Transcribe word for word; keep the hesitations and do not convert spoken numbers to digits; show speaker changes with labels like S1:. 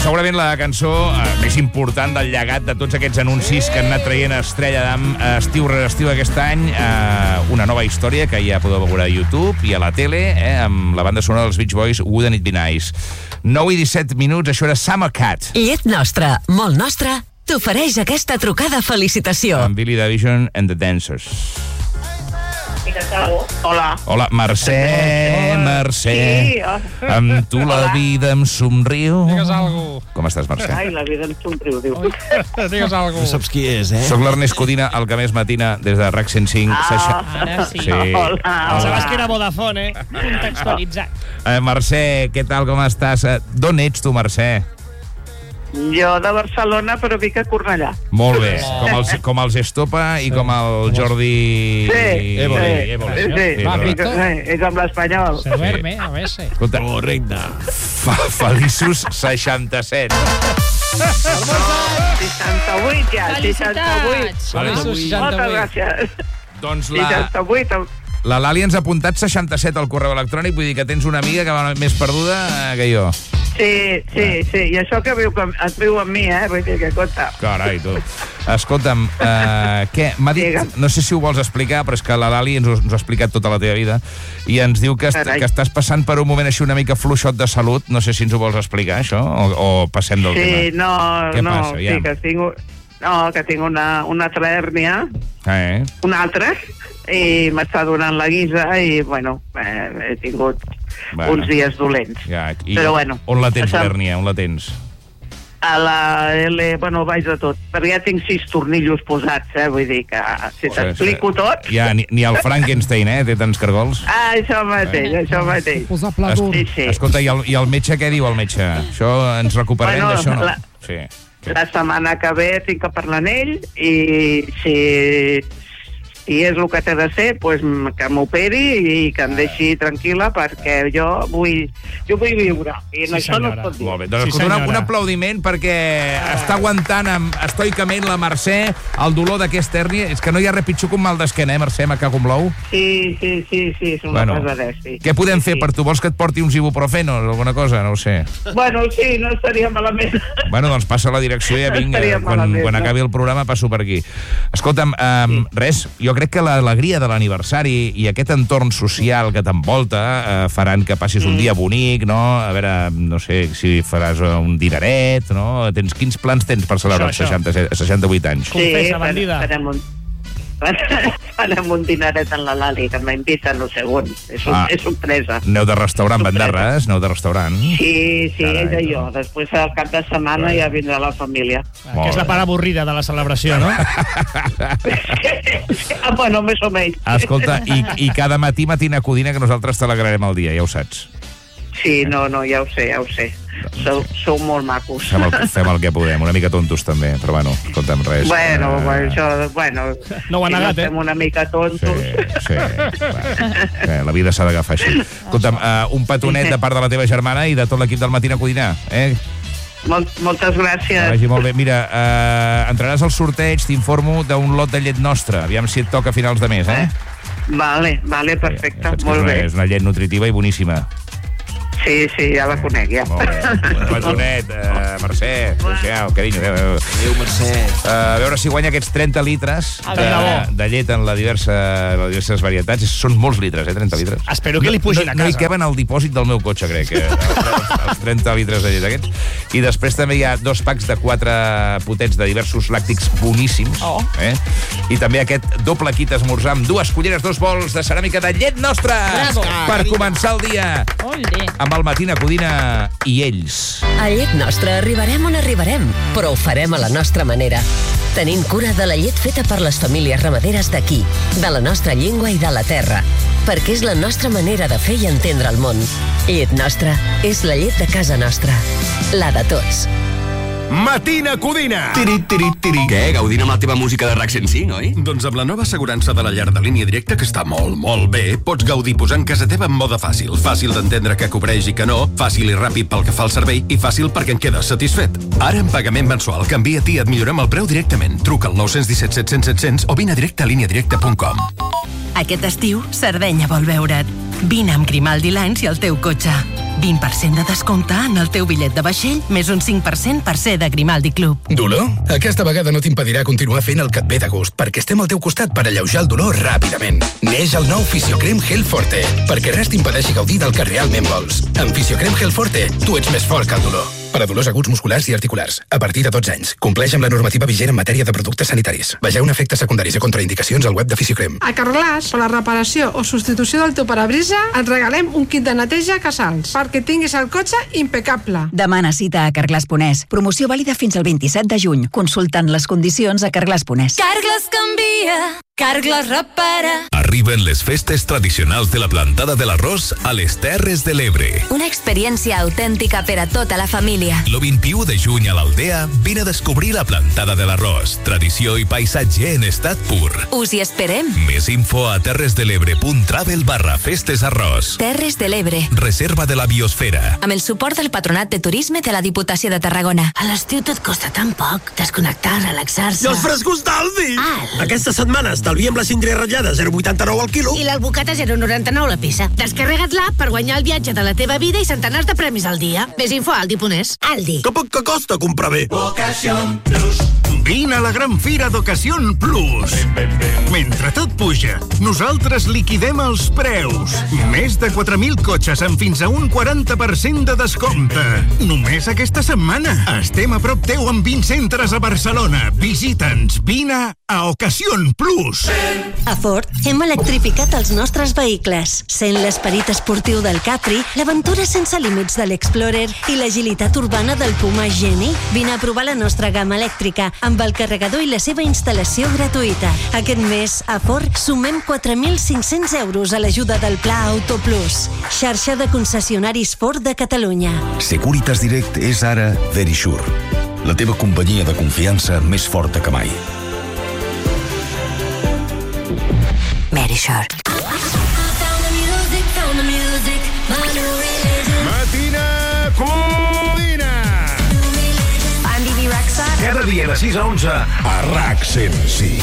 S1: segurament la cançó eh, més important del llegat de tots aquests anuncis que han anat traient Estrella d'Am eh, estiu rere estiu aquest any. Eh, una nova història que ja podeu veure a YouTube i a la tele, eh, amb la banda sonora dels Beach Boys, Wouldn't It Be Nice. nou i disset minuts, això era Summer Cat.
S2: Llet nostra, molt nostra, t'ofereix aquesta trucada felicitació.
S1: Amb Billy Division and the Dancers.
S3: Hola.
S1: Hola, Mercè,
S3: Hola.
S1: Mercè.
S3: Sí.
S1: Amb tu la vida em somriu.
S4: Digues algú.
S1: Com estàs, Mercè?
S3: Ai, la vida em somriu, diu.
S4: Digues algú.
S5: No saps qui és, eh?
S1: Soc l'Ernest Codina, el que més matina des de RAC cent cinc.
S3: Ah,
S6: Ara sí.
S1: Sí.
S3: Hola.
S4: Pensaves que era Vodafone, eh?
S6: Contextualitzat.
S1: Eh, Mercè, què tal, com estàs? Eh, D'on ets tu, Mercè?
S3: Jo de Barcelona, però vic a Cornellà.
S1: Molt bé, com els, com els Estopa i com el Jordi...
S3: Sí,
S1: Évole,
S3: sí,
S1: Évole,
S3: sí,
S1: no?
S3: sí.
S1: Sí,
S4: Va,
S1: però-
S4: Víctor.
S3: Eh, És amb l'espanyol.
S4: Se duerme, a veces.
S1: Escolta,
S5: Correcte.
S1: fa, feliços seixanta-set.
S3: seixanta-vuit ja, seixanta-vuit.
S6: Felicitats!
S4: Feliços
S3: Moltes
S4: seixanta-vuit.
S3: gràcies.
S1: Doncs la,
S3: seixanta-vuit.
S1: la Lali ens ha apuntat seixanta-set al correu electrònic, vull dir que tens una amiga que va més perduda eh, que jo.
S3: Sí, sí, sí. I això que viu, que et viu amb mi, eh? Vull dir que compta.
S1: Carai, tu. Escolta'm, eh, què? M'ha dit,
S3: Digue'm.
S1: no sé si ho vols explicar, però és que la Lali ens ho, ens ho ha explicat tota la teva vida i ens diu que, est,
S3: Carai.
S1: que estàs passant per un moment així una mica fluixot de salut. No sé si ens ho vols explicar, això, o, o passem del
S3: Sí,
S1: tema.
S3: no,
S1: Què
S3: no,
S1: passa,
S3: sí,
S1: ja?
S3: que tinc, no, que tinc una, una altra hèrnia,
S1: Eh?
S3: una altra, i m'està donant la guisa i, bueno, eh, he tingut
S1: Bueno.
S3: uns dies dolents.
S1: Ja, i
S3: Però, bueno,
S1: on la tens,
S3: això-
S1: l'hèrnia? On la tens?
S3: A la L, bueno, baix de tot, perquè ja tinc sis tornillos posats, eh? Vull dir que si t'explico tot...
S1: Ja, ni, ni el Frankenstein, eh? Té tants cargols.
S3: Ah, això mateix, això mateix.
S4: Posar pladur.
S3: Sí, sí.
S1: Escolta, i el, i el metge què diu, el metge? Això ens recuperarem
S3: Bueno,
S1: d'això, no?
S3: la-
S1: Sí.
S3: La setmana que ve tinc que parlar amb ell i si, si és el que té de ser, pues, que m'operi i que em deixi tranquil·la perquè jo vull, jo vull viure i en
S4: Sí,
S3: això no es
S4: senyora.
S3: pot dir.
S1: Molt bé, doncs
S4: Sí,
S1: escolta, una,
S4: senyora.
S1: un aplaudiment perquè està aguantant amb, estoicament la Mercè el dolor d'aquesta hèrnia. És que no hi ha res pitjor que un mal d'esquena, eh, Mercè, me cago en l'ou?
S3: Sí, sí, sí, sí, és una
S1: Bueno,
S3: cosa d'esti.
S1: què podem
S3: sí,
S1: fer per tu? Vols que et porti uns ibuprofenos o alguna cosa? No ho sé.
S3: Bueno, sí, no estaria malament.
S1: Bueno, doncs passa a la direcció i ja vinc.
S3: Estaria
S1: eh, Quan,
S3: malament,
S1: quan
S3: no?
S1: acabi el programa passo per aquí. Escolta'm, um, sí. res, jo crec que l'alegria de l'aniversari i aquest entorn social que t'envolta eh, faran que passis un
S3: Mm.
S1: dia bonic, no? A veure, no sé si faràs un dineret, no? Tens, quins plans tens per celebrar els
S4: Això, això.
S1: seixanta-set seixanta-vuit anys?
S4: Confessa, bandida.
S3: farem un, farem un dineret en la Lali, que m'inviten, no sé on. És,
S1: Ah.
S3: ah. és sorpresa.
S1: Aneu de restaurant,
S3: Sorpresa.
S1: Bandarres? Aneu de restaurant?
S3: Sí, sí,
S1: Carai,
S3: ella i
S1: no.
S3: jo. Després, al cap de setmana, ja vindrà la família.
S4: Que és la part avorrida de la celebració, no?
S3: ah, bueno, més o menys.
S1: Escolta, i, i cada matí matina codina que nosaltres t'alegrarem el dia, ja ho saps.
S3: Sí, no, no, ja ho sé, ja ho sé. Sou, sou molt macos.
S1: Fem el, fem el que podem, una mica tontos també, però bueno, escolta'm res.
S3: Bueno,
S1: Eh,
S3: bueno, això, bueno...
S4: No ho ha
S3: si
S4: negat,
S3: no
S4: eh?
S3: estem una mica tontos...
S1: Sí, sí. Va, la vida s'ha d'agafar així. Escolta'm, uh, un petonet de part de la teva germana i de tot l'equip del Matina Codina, eh?
S3: Molt, moltes
S1: Que
S3: gràcies.
S1: vagi molt bé. Mira, uh, entraràs al sorteig, t'informo, d'un lot de llet nostra. Aviam si et toca a finals de mes, eh?
S3: Vale, vale, perfecte,
S1: Ja saps que
S3: molt
S1: és una,
S3: bé.
S1: és una llet nutritiva i boníssima.
S3: Sí, sí, ja la conec, ja.
S1: Molt bé. Un petonet, uh, Mercè, adéu-siau, carinyo, adéu, adéu.
S5: Adéu, Mercè.
S1: Uh, a veure si guanya aquests trenta litres
S6: El
S1: de,
S4: de bo.
S1: de llet en la diversa, les diverses varietats. Són molts litres, eh, trenta litres.
S4: Espero que li pugin
S1: no,
S4: a
S1: no hi
S4: casa.
S1: queben al dipòsit del meu cotxe, crec, eh, els, els trenta litres de llet aquests. I després també hi ha dos packs de quatre potets de diversos làctics boníssims.
S6: Oh.
S1: Eh? I també aquest doble kit esmorzar amb dues culleres, dos bols de ceràmica de llet nostra.
S6: Bravo.
S1: Per començar el dia
S6: Olé.
S1: amb el Matina Codina i ells.
S2: A Llet Nostra arribarem on arribarem, però ho farem a la nostra manera. Tenint cura de la llet feta per les famílies ramaderes d'aquí, de la nostra llengua i de la terra, perquè és la nostra manera de fer i entendre el món. Llet Nostra és la llet de casa nostra, la de tots.
S7: Matina Codina!
S8: Tiri, tiri, tiri. Què? Gaudint amb la teva música de RAC cent cinc, oi?
S7: Doncs amb la nova assegurança de la llar de línia directa, que està molt, molt bé, pots gaudir posant casa teva en mode fàcil. Fàcil d'entendre què cobreix i què no, fàcil i ràpid pel que fa al servei i fàcil perquè en quedes satisfet. Ara en pagament mensual, canvia-t'hi i et millorem el preu directament. Truca al nou un set set cents set cents o vine a directe a línia directa punt com.
S2: Aquest estiu, Sardenya vol veure't.
S5: Vine amb Grimaldi Lines i el teu cotxe. vint per cent de descompte en el teu bitllet de vaixell, més un cinc per cent per ser de Grimaldi Club.
S6: Dolor? Aquesta vegada no t'impedirà continuar fent el que et ve de gust, perquè estem al teu costat per alleujar el dolor ràpidament. Neix el nou Fisiocrem Gel Forte, perquè res t'impedeixi gaudir del que realment vols. Amb Fisiocrem Gel Forte, tu ets més fort que el dolor. Per a dolors aguts musculars i articulars, a partir de dotze anys. Compleix amb la normativa vigent en matèria de productes sanitaris. Vegeu efectes secundaris i contraindicacions al web de Fisiocrem.
S9: A Carglass, per la reparació o substitució del teu parabrisa, et regalem un kit de neteja Casals, perquè tinguis el cotxe impecable.
S10: Demana cita a Carglass punt es. Promoció vàlida fins al vint-i-set de juny. Consultant les condicions a Carglass punt es.
S11: Carglass canvia, Carglass repara.
S12: Arriben les festes tradicionals de la plantada de l'arròs a les Terres de l'Ebre.
S11: Una experiència autèntica per a tota la família.
S12: Lo vint-i-u de juny a l'Aldea, vine a descobrir la plantada de l'arròs, tradició i paisatge en estat pur.
S11: Us hi esperem.
S12: Més info a terresdelebre.travel barra festes arròs.
S11: Terres de l'Ebre.
S12: Reserva de la biosfera.
S11: Amb el suport del Patronat de Turisme de la Diputació de Tarragona.
S13: A l'estiu tot costa tan poc. Desconnectar, relaxar-se.
S14: I els frescos d'Aldi!
S13: Ah.
S14: Aquesta setmana estalviem la cindra ratllada a zero coma vuitanta-nou al quilo.
S13: I l'albocat a zero coma noranta-nou la peça. Descarrega't l'app per guanyar el viatge de la teva vida i centenars de premis al dia. Més info a aldi punt es. Aldi.
S14: Que poc que costa comprar bé.
S15: Ocasión Plus. Vine a la gran fira d'Ocasión Plus. Mentre tot puja, nosaltres liquidem els preus. Més de quatre mil cotxes amb fins a un quaranta per cent de descompte. Només aquesta setmana. Estem a prop teu amb vint centres a Barcelona. Visita'ns. Vine a Ocasión Plus.
S16: A Ford hem electrificat els nostres vehicles, sent l'esperit esportiu del Capri, l'aventura sense límits de l'Explorer i l'agilitat urbana del Puma Geni. Vine a provar la nostra gamma elèctrica amb el carregador i la seva instal·lació gratuïta. Aquest mes, a Ford, sumem quatre mil cinc-cents euros a l'ajuda del Pla Auto Plus. Xarxa de concessionaris Ford de Catalunya.
S17: Securitas Direct és ara Verisure, la teva companyia de confiança més forta que mai.
S11: Verisure.
S15: Matina Codina.
S11: Andy B. Raxa.
S15: Cada dia de sis a onze a RAC cent cinc.